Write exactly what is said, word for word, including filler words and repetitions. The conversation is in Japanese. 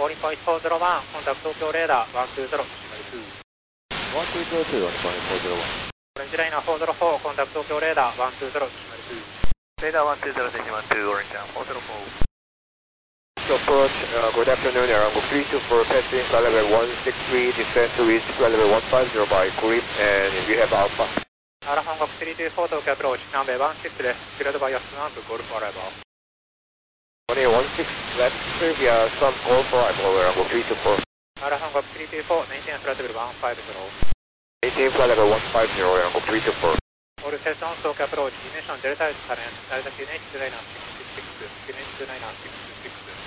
ボーリンポイントよんゼロワン、コンタクト東京レーダーいちにゼロ、きゅうまるに。 ワンツーゼロツー、ボーリンポイントよんゼロワン。 オレンジライナーよんゼロよん、コンタクト東京レーダーいちにゼロ、きゅうまるに。 レーダーいちにゼロゼロいちいち、オレンジライナーよんゼロよん。 Approach, uh, good afternoon, Arango three two four, passing flight level one six three, descend to reach flight level one five zero by grip, and we have Alpha. アラフォンゴスリーツーフォー東京アプローチ、南米いちろくです。クレードバイアスナンプ、ゴルフアライバー。 one eight one six, left, sir, we are some call for Arango three two four. アラフォンゴスリーツーフォー、メインテンフライトレベルいちごゼロ。 Maintain flight level one five zero, Arango three two four. オールセッション東京アプローチ、ディメーションデルタイズカレント、成田きゅうねんいちにナイナーろくろくろく、きゅうねんいちにナイナーろくろくろく。